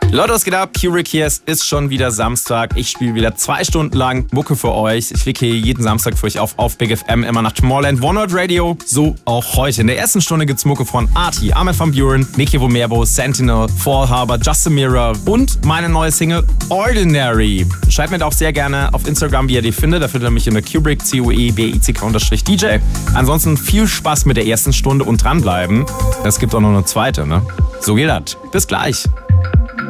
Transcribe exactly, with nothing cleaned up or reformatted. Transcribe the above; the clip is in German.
Leute, was geht ab? Kubrick hier, es ist schon wieder Samstag. Ich spiele wieder zwei Stunden lang Mucke für euch. Ich lege hier jeden Samstag für euch auf auf Big F M, immer nach Tomorrowland, One World Radio. So auch heute. In der ersten Stunde gibt's Mucke von Arty, Armin van Buuren, Nicky Vomerbo, Sentinel, Fall Harbor, Just a Mirror und meine neue Single Ordinary. Schreibt mir doch sehr gerne auf Instagram, wie ihr die findet. Da findet ihr mich immer Kubrick, C O E B I C K D J. Ansonsten viel Spaß mit der ersten Stunde und dranbleiben. Es gibt auch noch eine zweite, ne? So geht das. Bis gleich.